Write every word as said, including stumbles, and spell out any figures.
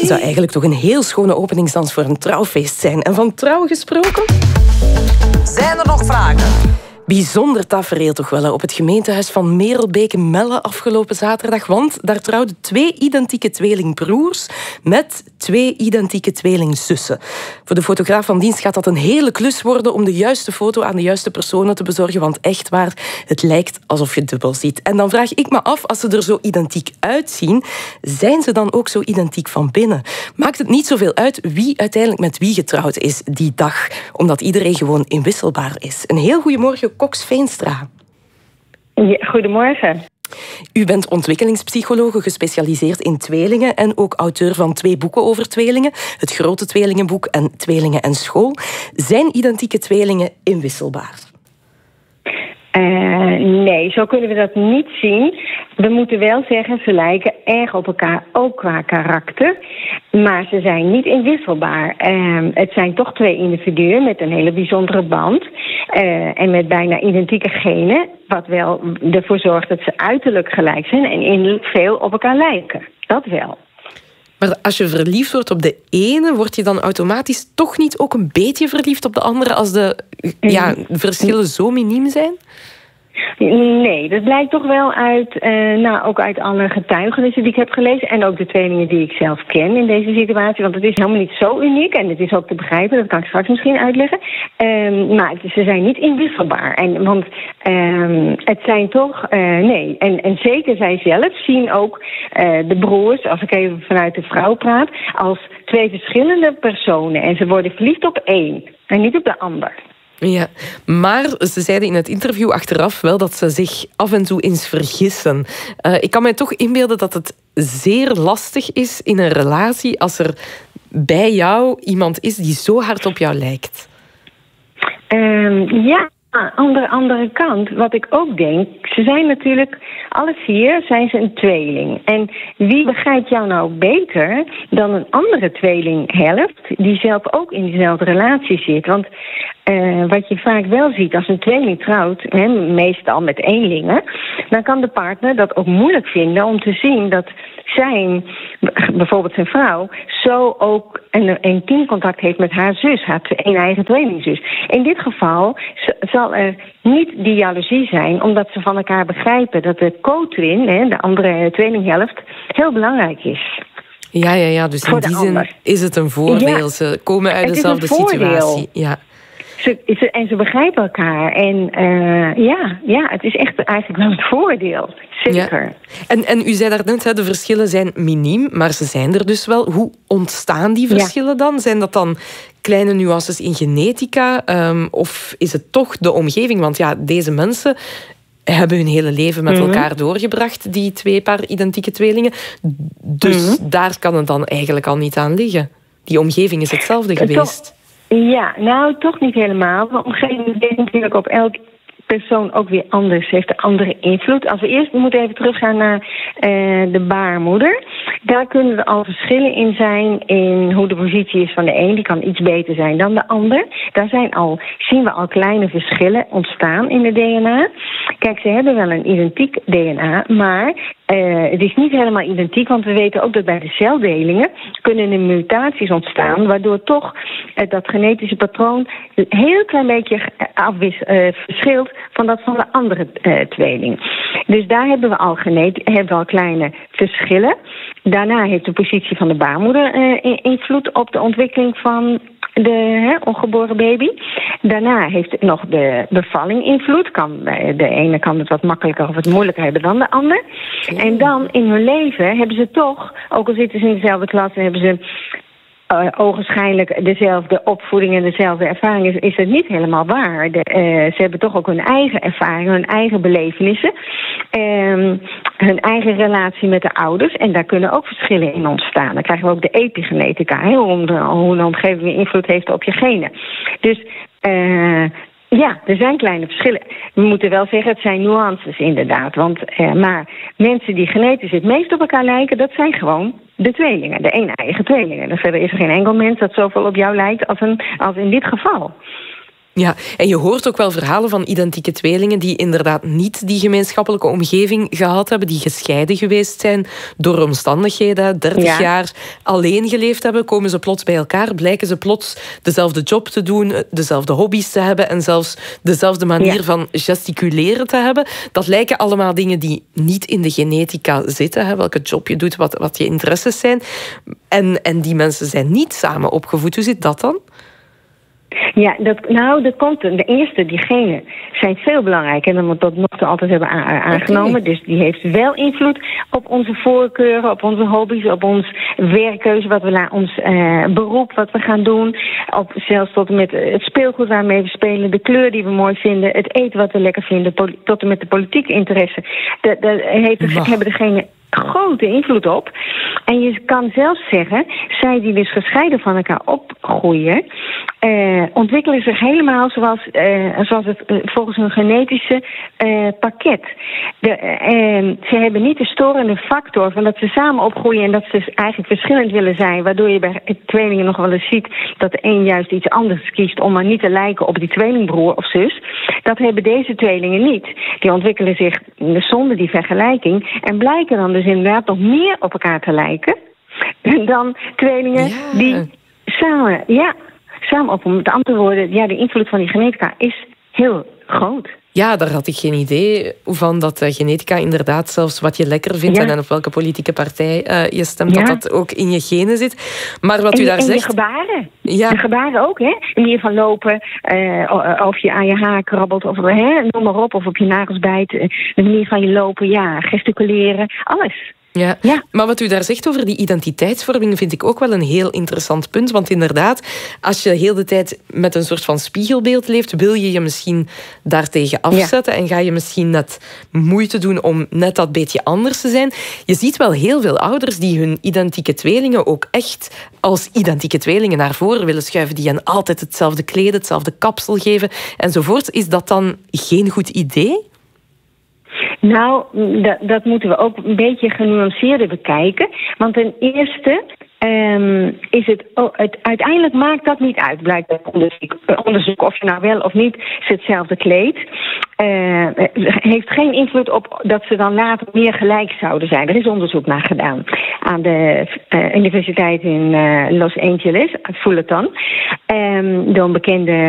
zou eigenlijk toch een heel schone openingsdans voor een trouwfeest zijn. En van trouw gesproken... Zijn er nog vragen? Bijzonder tafereel toch wel op het gemeentehuis van Merelbeke-Melle afgelopen zaterdag. Want daar trouwden twee identieke tweelingbroers met twee identieke tweelingzussen. Voor de fotograaf van dienst gaat dat een hele klus worden om de juiste foto aan de juiste personen te bezorgen. Want echt waar, het lijkt alsof je dubbel ziet. En dan vraag ik me af, als ze er zo identiek uitzien, zijn ze dan ook zo identiek van binnen? Maakt het niet zoveel uit wie uiteindelijk met wie getrouwd is die dag? Omdat iedereen gewoon inwisselbaar is. Een heel goedemorgen, Cox Veenstra. Ja, goedemorgen. U bent ontwikkelingspsychologe, gespecialiseerd in tweelingen en ook auteur van twee boeken over tweelingen. Het Grote Tweelingenboek en Tweelingen en School. Zijn identieke tweelingen inwisselbaar? Uh, nee, zo kunnen we dat niet zien. We moeten wel zeggen, ze lijken erg op elkaar, ook qua karakter. Maar ze zijn niet inwisselbaar. Uh, het zijn toch twee individuen met een hele bijzondere band. Uh, en met bijna identieke genen. Wat wel ervoor zorgt dat ze uiterlijk gelijk zijn en innerlijk veel op elkaar lijken. Dat wel. Maar als je verliefd wordt op de ene, word je dan automatisch toch niet ook een beetje verliefd op de andere als de ja, verschillen zo miniem zijn? Nee, dat blijkt toch wel uit, uh, nou, ook uit alle getuigenissen die ik heb gelezen. En ook de tweelingen die ik zelf ken in deze situatie. Want het is helemaal niet zo uniek. En het is ook te begrijpen, dat kan ik straks misschien uitleggen. Um, maar het, ze zijn niet inwisselbaar. En, want um, het zijn toch, uh, nee. En, en zeker zij zelf zien ook uh, de broers, als ik even vanuit de vrouw praat, als twee verschillende personen. En ze worden verliefd op één en niet op de ander. Ja, maar ze zeiden in het interview achteraf wel dat ze zich af en toe eens vergissen. Uh, ik kan mij toch inbeelden dat het zeer lastig is in een relatie als er bij jou iemand is die zo hard op jou lijkt. Um, ja. Aan de andere kant, wat ik ook denk, ze zijn natuurlijk, alle vier zijn ze een tweeling. En wie begrijpt jou nou beter dan een andere tweelinghelft die zelf ook in diezelfde relatie zit? Want uh, wat je vaak wel ziet als een tweeling trouwt, hè, meestal met eenlingen, dan kan de partner dat ook moeilijk vinden om te zien dat zijn, bijvoorbeeld zijn vrouw, zo ook een intiem contact heeft met haar zus, haar een eigen tweelingzus. In dit geval zal er niet die jaloezie zijn, omdat ze van elkaar begrijpen dat de co-twin, de andere tweelinghelft, heel belangrijk is. Ja, ja, ja. Dus in die zin is het een voordeel. Ja, ze komen uit dezelfde situatie. Ja. Ze, ze, en ze begrijpen elkaar. En uh, ja, ja, het is echt eigenlijk wel een voordeel. Zeker. Ja. En, en u zei daarnet, hè, de verschillen zijn miniem, maar ze zijn er dus wel. Hoe ontstaan die verschillen ja. dan? Zijn dat dan kleine nuances in genetica? Um, of is het toch de omgeving? Want ja, deze mensen hebben hun hele leven met mm-hmm. elkaar doorgebracht, die twee paar identieke tweelingen. Dus mm-hmm. daar kan het dan eigenlijk al niet aan liggen. Die omgeving is hetzelfde geweest. Toch. Ja, nou, toch niet helemaal. De omgeving is natuurlijk op elk persoon ook weer anders, heeft een andere invloed. Als we eerst we moeten even teruggaan naar uh, de baarmoeder. Daar kunnen er al verschillen in zijn in hoe de positie is van de een. Die kan iets beter zijn dan de ander. Daar zijn al, zien we al kleine verschillen ontstaan in de D N A. Kijk, ze hebben wel een identiek D N A, maar Uh, het is niet helemaal identiek, want we weten ook dat bij de celdelingen kunnen er mutaties ontstaan, waardoor toch uh, dat genetische patroon een heel klein beetje afwis, uh, verschilt van dat van de andere uh, tweeling. Dus daar hebben we al, genet- hebben we al kleine verschillen. Daarna heeft de positie van de baarmoeder uh, invloed op de ontwikkeling van de hè, ongeboren baby. Daarna heeft nog de bevalling invloed. Kan, de ene kan het wat makkelijker of wat moeilijker hebben dan de ander. En dan in hun leven hebben ze toch, ook al zitten ze in dezelfde klas en hebben ze uh, ogenschijnlijk dezelfde opvoeding en dezelfde ervaring, is, is het niet helemaal waar. De, uh, ze hebben toch ook hun eigen ervaringen, hun eigen belevenissen. Um, hun eigen relatie met de ouders. En daar kunnen ook verschillen in ontstaan. Dan krijgen we ook de epigenetica. Hè, hoe, de, hoe een omgeving weer invloed heeft op je genen. Dus uh, ja, er zijn kleine verschillen. We moeten wel zeggen, het zijn nuances inderdaad. Want, uh, maar mensen die genetisch het meest op elkaar lijken, dat zijn gewoon de tweelingen. De een-eigen tweelingen. Dus verder is er geen enkel mens dat zoveel op jou lijkt als, een, als in dit geval. Ja, en je hoort ook wel verhalen van identieke tweelingen die inderdaad niet die gemeenschappelijke omgeving gehad hebben, die gescheiden geweest zijn door omstandigheden, dertig ja. jaar alleen geleefd hebben, komen ze plots bij elkaar, blijken ze plots dezelfde job te doen, dezelfde hobby's te hebben en zelfs dezelfde manier ja. van gesticuleren te hebben. Dat lijken allemaal dingen die niet in de genetica zitten, hè, welke job je doet, wat, wat je interesses zijn. En, en die mensen zijn niet samen opgevoed. Hoe zit dat dan? Ja, dat, nou, dat komt. De eerste, die genen, zijn veel belangrijker dan we tot nog toe altijd hebben aangenomen. Okay. Dus die heeft wel invloed op onze voorkeuren, op onze hobby's, op ons werkkeuze, wat we naar ons uh, beroep, wat we gaan doen. Op, zelfs tot en met het speelgoed waarmee we spelen, de kleur die we mooi vinden, het eten wat we lekker vinden, tot en met de politieke interesse. Daar hebben de genen grote invloed op. En je kan zelfs zeggen, zij die dus gescheiden van elkaar opgroeien, uh, ontwikkelen zich helemaal zoals, uh, zoals het uh, volgens hun genetische uh, pakket. De, uh, ze hebben niet de storende factor van dat ze samen opgroeien en dat ze eigenlijk verschillend willen zijn, waardoor je bij tweelingen nog wel eens ziet dat de een juist iets anders kiest om maar niet te lijken op die tweelingbroer of zus. Dat hebben deze tweelingen niet. Die ontwikkelen zich zonder die vergelijking en blijken dan dus inderdaad nog meer op elkaar te lijken dan tweelingen ja. die samen, ja, samen op. Met andere woorden, ja, de invloed van die genetica is heel groot. Ja, daar had ik geen idee van, dat uh, genetica inderdaad zelfs wat je lekker vindt ja. en op welke politieke partij uh, je stemt, ja. dat dat ook in je genen zit. Maar wat en, u daar en zegt... En je gebaren. Ja. De gebaren ook, hè. De manier van lopen, uh, of je aan je haar krabbelt, of hè, noem maar op, of op je nagels bijt. De manier van je lopen, ja, gesticuleren, alles. Ja. ja, maar wat u daar zegt over die identiteitsvorming vind ik ook wel een heel interessant punt. Want inderdaad, als je heel de tijd met een soort van spiegelbeeld leeft, wil je je misschien daartegen afzetten ja. en ga je misschien net moeite doen om net dat beetje anders te zijn. Je ziet wel heel veel ouders die hun identieke tweelingen ook echt als identieke tweelingen naar voren willen schuiven, die hen altijd hetzelfde kleden, hetzelfde kapsel geven enzovoort. Is dat dan geen goed idee? Nou, dat, dat moeten we ook een beetje genuanceerder bekijken. Want ten eerste um, is het, oh, het... Uiteindelijk maakt dat niet uit, blijkt uit onderzoek, onderzoek of je nou wel of niet hetzelfde kleedt. Uh, heeft geen invloed op dat ze dan later meer gelijk zouden zijn. Er is onderzoek naar gedaan aan de uh, universiteit in uh, Los Angeles, Fullerton, um, door een bekende